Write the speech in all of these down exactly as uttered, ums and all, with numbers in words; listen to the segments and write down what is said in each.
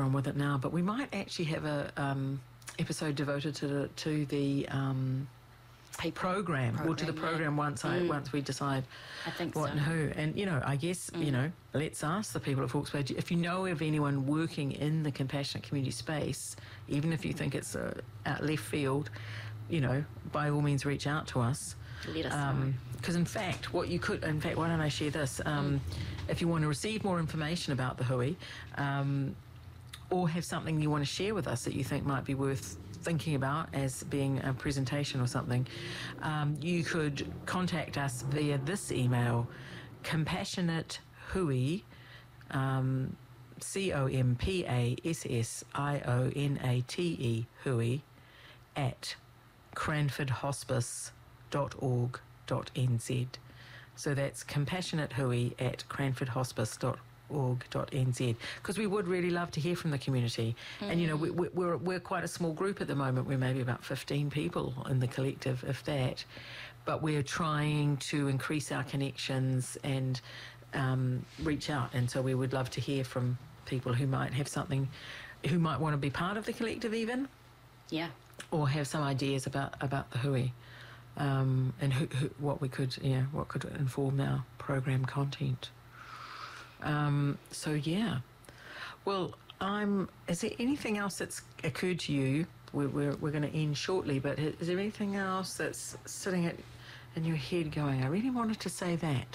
on with it now, but we might actually have a um, episode devoted to the, to the um, program, program, or to the program yeah. once I Mm. once we decide I think what so. and who. And you know, I guess Mm. you know, let's ask the people at Hawke's Bay if you know of anyone working in the compassionate community space, even if you think it's uh, out left field. You know, by all means, reach out to us. Let us um, know. Because in fact, what you could, in fact, why don't I share this? Um, mm. If you want to receive more information about the Hui, um, or have something you want to share with us that you think might be worth thinking about as being a presentation or something, um, you could contact us via this email, compassionate hui, um, C O M P A S S I O N A T E, hui, at cranford hospice dot org dot n z. So that's compassionate hui at cranford hospice dot org dot n z, because we would really love to hear from the community. Mm. And you know, we, we, we're we're quite a small group at the moment. We're maybe about fifteen people in the collective, if that. But we're trying to increase our connections and um, reach out. And so we would love to hear from people who might have something, who might want to be part of the collective even. Yeah. Or have some ideas about, about the Hui, um, and who, who, what we could, yeah, what could inform our program content. Um, so yeah, well, I'm. Is there anything else that's occurred to you? We're we're, we're going to end shortly, but is there anything else that's sitting at, in your head, going, I really wanted to say that?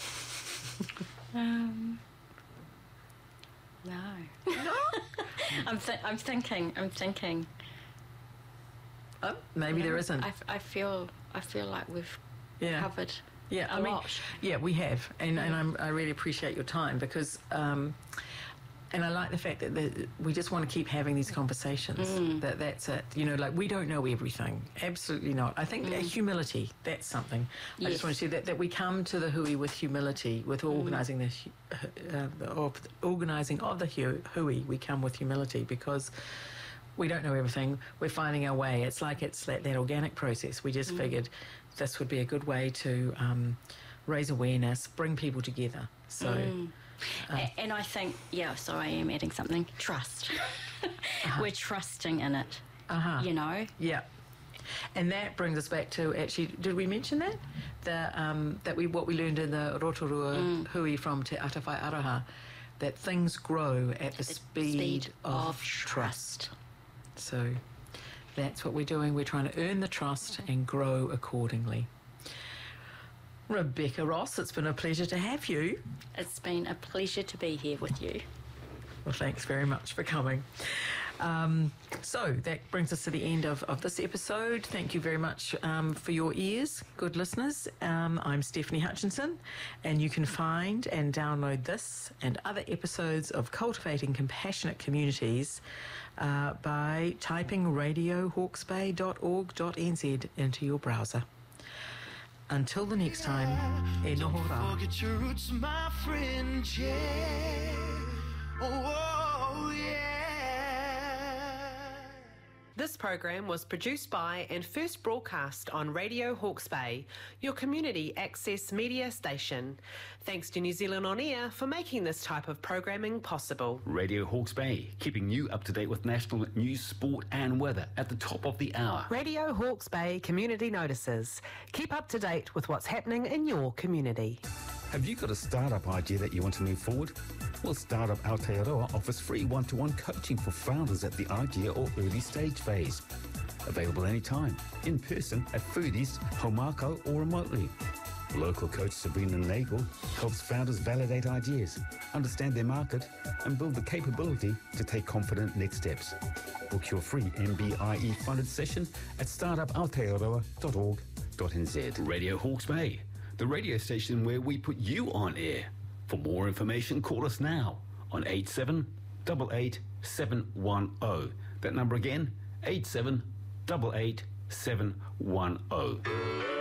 um. No. No. I'm th- I'm thinking. I'm thinking. Oh, maybe yeah, there isn't. I, I feel I feel like we've yeah. covered yeah, a I mean, lot. Yeah, we have, and, and I'm, I really appreciate your time because, um, and I like the fact that the, we just want to keep having these conversations. Mm. That that's it. You know, like we don't know everything. Absolutely not. I think mm. humility. That's something. Yes. I just want to say that that we come to the Hui with humility, with organising mm. the, uh, the of organising of the Hui. We come with humility because we don't know everything. We're finding our way. It's like it's that, that organic process. We just mm. figured this would be a good way to um, raise awareness, bring people together. So, mm. uh, and I think, yeah. Sorry, I am adding something. Trust. uh-huh. We're trusting in it. Uh-huh. You know. Yeah. And that brings us back to actually. Did we mention that the um, that we what we learned in the Rotorua mm. Hui from Te Atawhai Aroha, that things grow at the, the speed, speed of, of trust. trust. So that's what we're doing. We're trying to earn the trust and grow accordingly. Rebecca Ross, it's been a pleasure to have you. It's been a pleasure to be here with you. Well, thanks very much for coming. Um, so that brings us to the end of, of this episode. Thank you very much um, for your ears, good listeners. Um, I'm Stephanie Hutchinson, and you can find and download this and other episodes of Cultivating Compassionate Communities uh, by typing radio hawke's bay dot org dot n z into your browser. Until the next time, e noho rā. Don't forget your roots, my friend, yeah. Oh, yeah. This program was produced by and first broadcast on Radio Hawke's Bay, your community access media station. Thanks to New Zealand On Air for making this type of programming possible. Radio Hawke's Bay, keeping you up to date with national news, sport and weather at the top of the hour. Radio Hawke's Bay Community Notices. Keep up to date with what's happening in your community. Have you got a startup idea that you want to move forward? Well, Startup Aotearoa offers free one-to-one coaching for founders at the idea or early stage phase. Available anytime, in person at Foodies, Haumako or remotely. Local coach Sabrina Nagel helps founders validate ideas, understand their market and build the capability to take confident next steps. Book your free M B I E funded session at startup aotearoa dot org dot n z. Radio Hawke's Bay, the radio station where we put you on air. For more information, call us now on eight seven eight eight seven one zero. That number again, eight seven eight eight seven one zero.